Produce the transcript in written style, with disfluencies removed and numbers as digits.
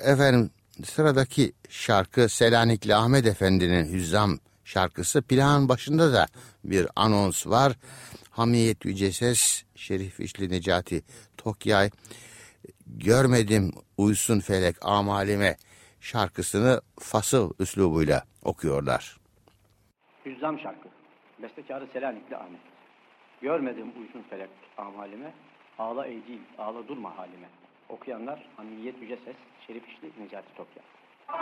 Efendim, sıradaki şarkı Selanikli Ahmet Efendi'nin Hüzzam şarkısı. Plağın başında da bir anons var. Hamiyet Yüce Ses, Şerif İşli Necati Tokyay, Görmedim Uysun Felek Amalime şarkısını fasıl üslubuyla okuyorlar. Hüzzam şarkı. Bestekarı Selanikli Ahmet. Görmedim uysun felek amalime, ağla ey dil, ağla durma halime. Okuyanlar Hamiyet Yüce Ses, Şerif İşli Necati Tokya.